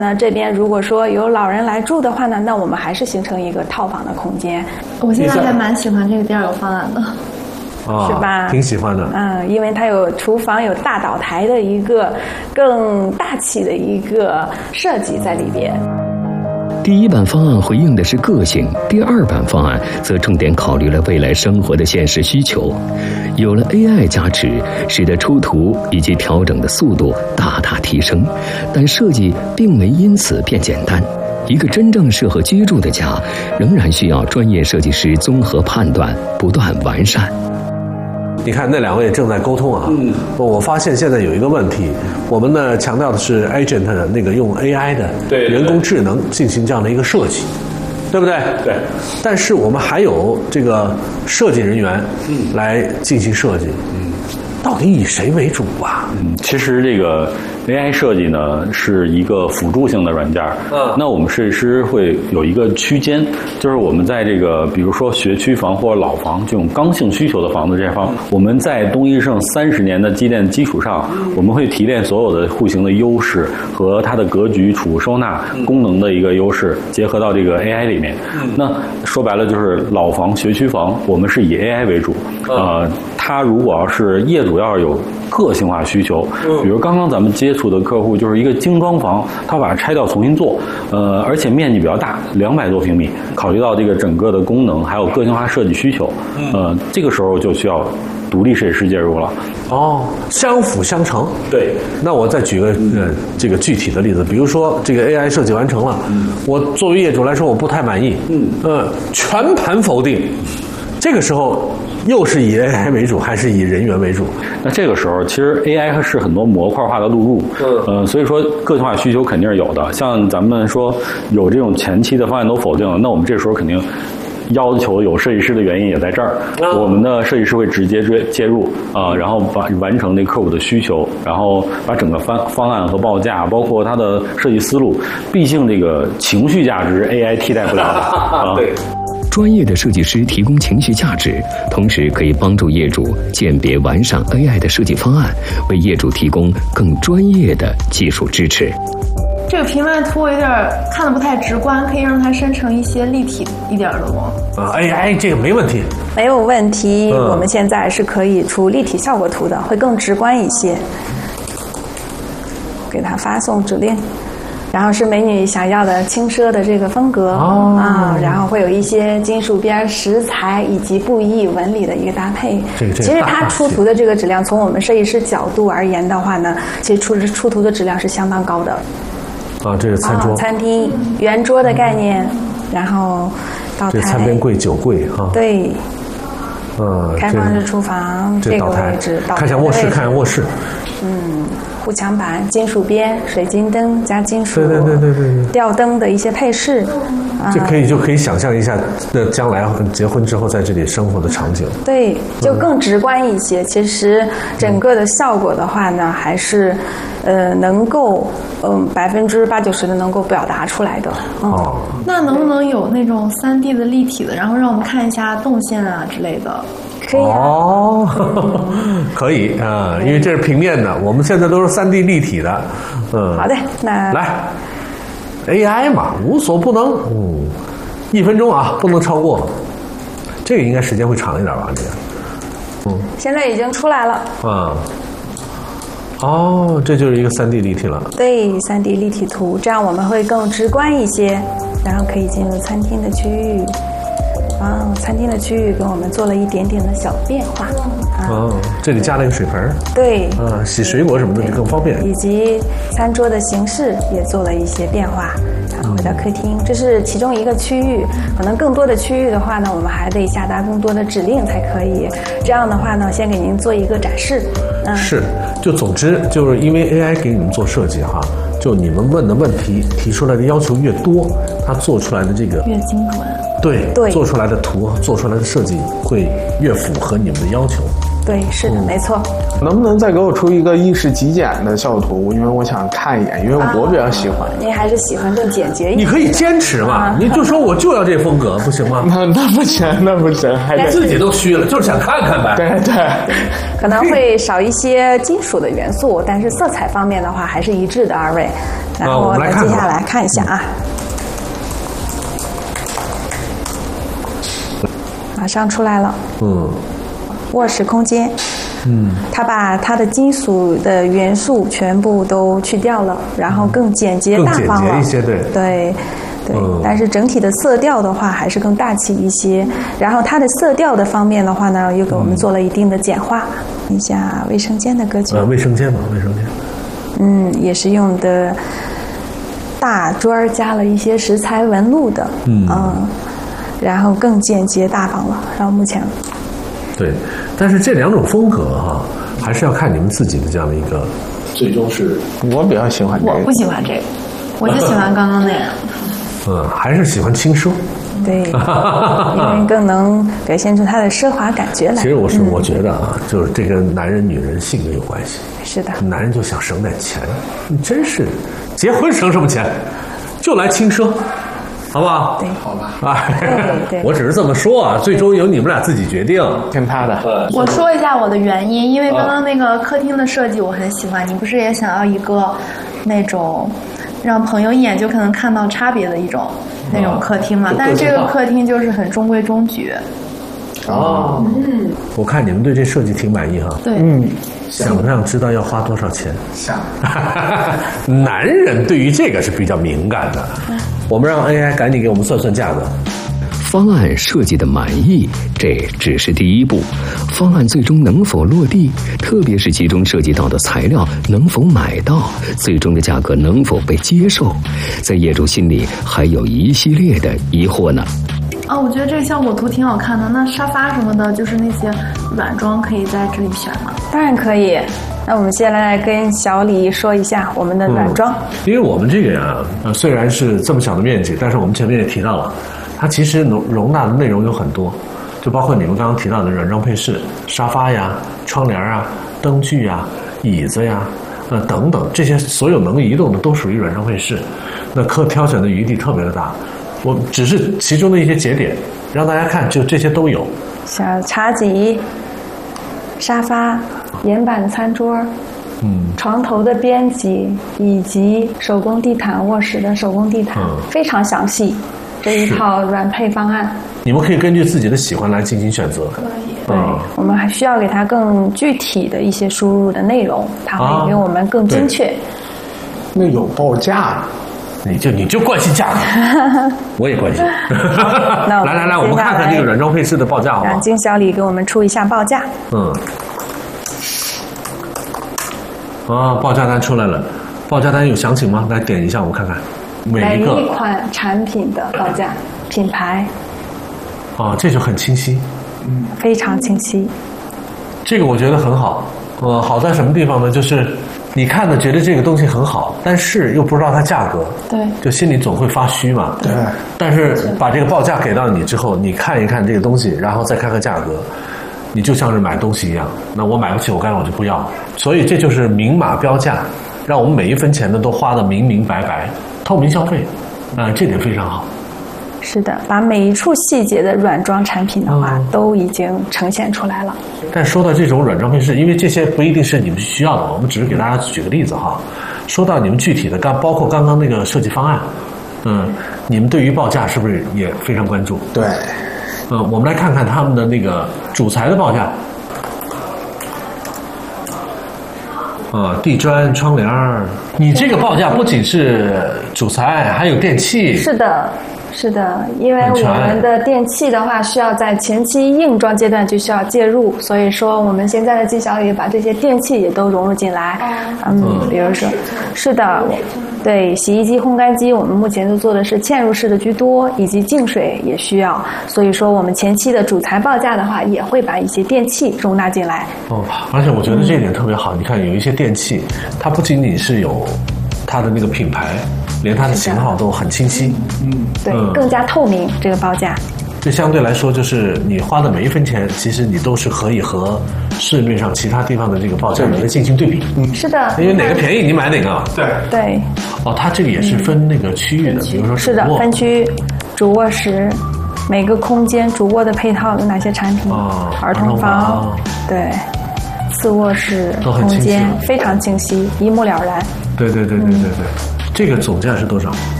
那这边如果说有老人来住的话呢，那我们还是形成一个套房的空间。 我现在还蛮喜欢这个第二个方案的。 是吧？ 挺喜欢的。 因为它有厨房，有大岛台的一个更大气的一个设计在里边。 第一版方案回应的是个性，第二版方案则重点考虑了未来生活的现实需求。有了 AI 加持，使得出图以及调整的速度大大提升，但设计并没因此变简单。一个真正适合居住的家，仍然需要专业设计师综合判断，不断完善。 你看那两位正在沟通啊。我发现现在有一个问题，我们呢强调的是 agent 的那个用 AI 的人工智能进行这样的一个设计，对不对？ 对。 但是我们还有这个设计人员来进行设计，到底以谁为主啊？ 其实这个 AI 设计呢是一个辅助性的软件。那我们设计师会有一个区间，就是我们在这个比如说学区房或者老房这种刚性需求的房子这方，我们在东一盛30年的积淀基础上，我们会提炼所有的户型的优势和它的格局、储物收纳功能的一个优势，结合到这个 AI 里面。那说白了就是老房、学区房，我们是以 AI 为主。它如果要是业主要是有个性化需求，比如刚刚咱们接触的客户就是一个精装房，他把它拆掉重新做，而且面积比较大，200多平米，考虑到这个整个的功能还有个性化设计需求，这个时候就需要独立设计师介入了。 相辅相成。 对。 那我再举个这个具体的例子，比如说这个 AI 设计完成了，我作为业主来说我不太满意，全盘否定，这个时候又是以 AI 为主还是以人员为主？ 那这个时候其实 AI 是很多模块化的录入，所以说个性化需求肯定是有的。像咱们说有这种前期的方案都否定了，那我们这时候肯定要求有设计师的原因也在这儿。我们的设计师会直接介入然后完成那客户的需求，然后把整个方案和报价，包括它的设计思路，毕竟这个情绪价值 AI 替代不了的。 对。 专业的设计师提供情绪价值，同时可以帮助业主鉴别完善 AI 的设计方案，为业主提供更专业的技术支持。 这个平面图我有点看得不太直观，可以让它生成一些立体一点的吗 ？AI 这个没问题， 没有问题。我们现在是可以出立体效果图的，会更直观一些。给它发送指令。然后是美女想要的轻奢的这个风格然后会有一些金属边、石材以及布艺纹理的一个搭配。其实它出图的这个质量，从我们设计师角度而言的话呢，其实出图的质量是相当高的。 这是餐桌， 餐厅圆桌的概念，然后岛台， 这餐边柜、酒柜对。开放式厨房这个位置， 看一下卧室，看一下卧室。 护墙板、金属边、水晶灯加金属， 对， 吊灯的一些配饰， 就可以想象一下，将来结婚之后在这里生活的场景。 对，就更直观一些。其实整个的效果的话呢，还是能够80%-90%的能够表达出来的。 那能不能有那种3D 的立体的，然后让我们看一下动线啊之类的？ 可以可以因为这是平面的，我们现在都是3D 立体的。 好的，那来 AI 嘛，无所不能。1分钟不能超过。这个应该时间会长一点吧？这个。 现在已经出来了。 这就是一个3D 立体了。 对，3D 立体图，这样我们会更直观一些，然后可以进入餐厅的区域。餐厅的区域给我们做了一点点的小变化。 这里加了一个水盆。 对。 洗水果什么的就更方便。 以及餐桌的形式也做了一些变化。然后回到客厅，这是其中一个区域。可能更多的区域的话呢，我们还得下达更多的指令才可以。这样的话呢，先给您做一个展示。 是，就总之就是因为 AI 给你们做设计就你们问的问题提出来的要求越多，它做出来的这个越精准。 对，做出来的图、做出来的设计会越符合你们的要求。 对，是的，没错。 能不能再给我出一个意式极简的效果图？因为我想看一眼，因为我比较喜欢。 您还是喜欢更简洁一点。 你可以坚持嘛，你就说我就要这风格，不行吗？ 那不行，那不行，还得自己都虚了，就是想看看呗。 对， 可能会少一些金属的元素，但是色彩方面的话还是一致的，二位。然后我们接下来看一下啊。马上出来了。卧室空间。它把它的金属的元素全部都去掉了，然后更简洁大方了， 更简洁一些， 对。但是整体的色调的话还是更大气一些。然后它的色调的方面的话呢，又给我们做了一定的简化。看一下卫生间的格局。 卫生间嘛，卫生间。 也是用的大砖加了一些石材纹路的。然后更简洁大方了。然后目前， 对，但是这两种风格哈，还是要看你们自己的这样的一个，最终是我比较喜欢这个， 我不喜欢这个，我就喜欢刚刚那样。 还是喜欢轻奢。 对，因为更能表现出他的奢华感觉来。 其实我觉得啊，就是这跟男人女人性格有关系。 是的， 男人就想省点钱，你真是结婚省什么钱，就来轻奢。好不好？ 对， 好吧。 对， 我只是这么说啊，最终由你们俩自己决定， 听他的。 我说一下我的原因，因为刚刚那个客厅的设计我很喜欢，你不是也想要一个那种让朋友一眼就可能看到差别的一种那种客厅嘛？但是这个客厅就是很中规中矩。 我看你们对这设计挺满意哈。 对， 想不想知道要花多少钱？ 想。 男人对于这个是比较敏感的。我们让 AI 赶紧给我们算算价格。 方案设计的满意，这只是第一步。方案最终能否落地，特别是其中涉及到的材料能否买到，最终的价格能否被接受，在业主心里还有一系列的疑惑呢。 我觉得这个效果图挺好看的。那沙发什么的，就是那些软装可以在这里选吗？ 当然可以。那我们先来跟小李说一下我们的软装。 因为我们这个呀，虽然是这么小的面积，但是我们前面也提到了，它其实容纳的内容有很多，就包括你们刚刚提到的软装配饰、沙发呀、窗帘啊、灯具呀、椅子呀，等等，这些所有能移动的都属于软装配饰。那挑选的余地特别的大。我只是其中的一些节点，让大家看，就这些都有。 像茶几、沙发、岩板餐桌、床头的边几，以及手工地毯，卧室的手工地毯，非常详细。这一套软配方案， 你们可以根据自己的喜欢来进行选择。 可以。 对，我们还需要给它更具体的一些输入的内容，它会给我们更精确。 那有报价。 你就关心价格，我也关心。来，我们看看这个软装配饰的报价好吗？ 让金小李给我们出一下报价。 报价单出来了，报价单有详情吗？来点一下，我看看每一款产品的报价、品牌。 这就很清晰， 非常清晰。 这个我觉得很好。好在什么地方呢？就是你看的觉得这个东西很好，但是又不知道它价格， 对， 就心里总会发虚嘛。 对。 但是把这个报价给到你之后，你看一看这个东西，然后再看看价格，你就像是买东西一样。那我买不起，我干脆我就不要。所以这就是明码标价，让我们每一分钱呢都花得明明白白，透明消费。这点非常好。 是的，把每一处细节的软装产品的话，都已经呈现出来了。 但说到这种软装配饰，因为这些不一定是你们需要的，我们只是给大家举个例子哈。说到你们具体的，包括刚刚那个设计方案，你们对于报价是不是也非常关注？ 对。 我们来看看他们的那个主材的报价。地砖、窗帘，你这个报价不仅是主材，还有电器。 是的，因为我们的电器的话，需要在前期硬装阶段就需要介入，所以说我们现在的金小李把这些电器也都融入进来。比如说，是的，对，洗衣机、烘干机，我们目前都做的是嵌入式的居多，以及净水也需要，所以说我们前期的主材报价的话，也会把一些电器容纳进来。 而且我觉得这一点特别好，你看有一些电器，它不仅仅是有它的那个品牌，连它的型号都很清晰。 对，更加透明这个报价。 这相对来说就是你花的每一分钱，其实你都是可以和市面上其他地方的这个报价来进行对比。 是的， 因为哪个便宜你买哪个。 对。 哦，它这个也是分那个区域的，比如说是的，分区，主卧室，每个空间主卧的配套有哪些产品？儿童房，对，次卧室空间非常清晰，一目了然。 对，这个总价是多少？